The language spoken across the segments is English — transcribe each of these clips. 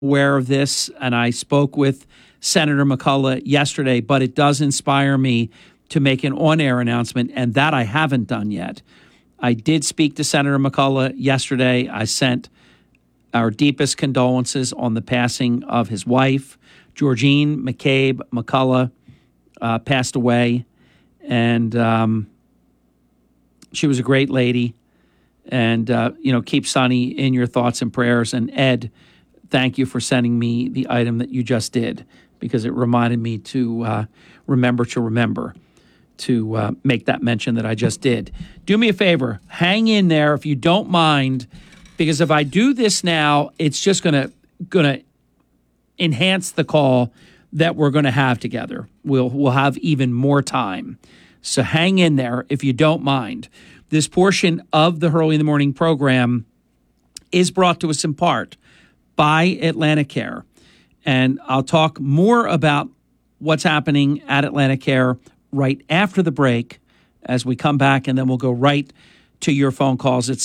aware of this, and I spoke with Senator McCullough yesterday, but it does inspire me to make an on-air announcement, and that I haven't done yet. I did speak to Senator McCullough yesterday. I sent our deepest condolences on the passing of his wife, Georgine McCabe McCullough, passed away, and she was a great lady. And, keep Sonny in your thoughts and prayers. And Ed, thank you for sending me the item that you just did, because it reminded me to remember to make that mention that I just did. Do me a favor, hang in there if you don't mind, because if I do this now, it's just gonna enhance the call that we're going to have together. We'll have even more time. So hang in there if you don't mind. This portion of the Hurley in the Morning program is brought to us in part by AtlantiCare. And I'll talk more about what's happening at AtlantiCare right after the break as we come back, and then we'll go right to your phone calls at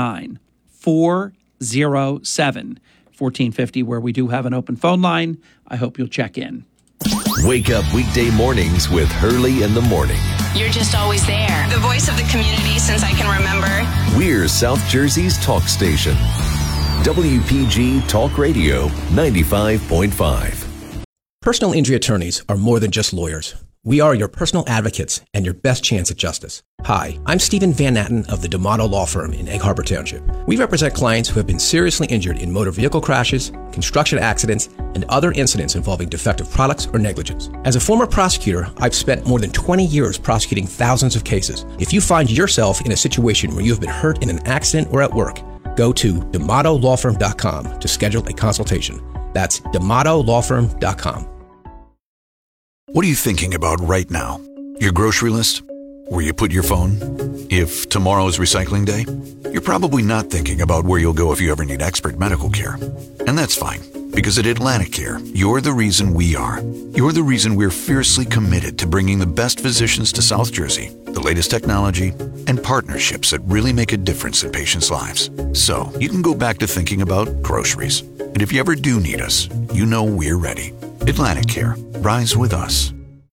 609-407-1450, where we do have an open phone line. I hope you'll check in. Wake up weekday mornings with Hurley in the Morning. You're just always there. The voice of the community since I can remember. We're South Jersey's talk station. WPG Talk Radio 95.5. Personal injury attorneys are more than just lawyers. We are your personal advocates and your best chance at justice. Hi, I'm Stephen Van Natten of the D'Amato Law Firm in Egg Harbor Township. We represent clients who have been seriously injured in motor vehicle crashes, construction accidents, and other incidents involving defective products or negligence. As a former prosecutor, I've spent more than 20 years prosecuting thousands of cases. If you find yourself in a situation where you have been hurt in an accident or at work, go to D'AmatoLawFirm.com to schedule a consultation. That's D'AmatoLawFirm.com. What are you thinking about right now? Your grocery list? Where you put your phone? If tomorrow is recycling day? You're probably not thinking about where you'll go if you ever need expert medical care. And that's fine, because at AtlantiCare, you're the reason we are. You're the reason we're fiercely committed to bringing the best physicians to South Jersey, the latest technology, and partnerships that really make a difference in patients' lives. So you can go back to thinking about groceries. And if you ever do need us, you know we're ready. AtlantiCare. Rise with us.